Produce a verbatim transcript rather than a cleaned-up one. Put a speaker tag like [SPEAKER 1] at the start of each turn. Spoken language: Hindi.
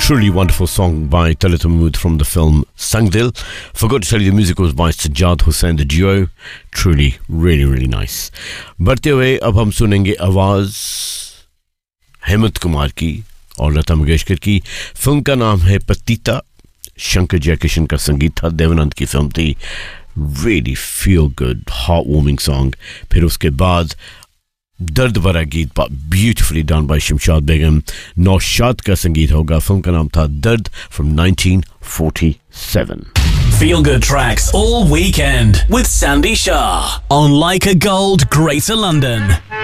[SPEAKER 1] truly wonderful song by Talit Mahmood from the film Sangdil. Forgot to tell you the music was by Sajjad Hussain, the duo. Truly, really, really nice. बढ़ते हुए अब हम सुनेंगे आवाज हेमंत कुमार की और लता मंगेशकर की. फिल्म का नाम है पतिता. शंकर जयकिशन का संगीत था. देवानंद की फिल्म थी. Really feel good, heartwarming song. फिर उसके बाद दर्द भरा गीत, beautifully done by Shamshad Begum. Naushad का संगीत होगा. फिल्म का नाम था दर्द from nineteen forty-seven.
[SPEAKER 2] Feel good tracks all weekend with Sandy Shah on Like a Gold, Greater London.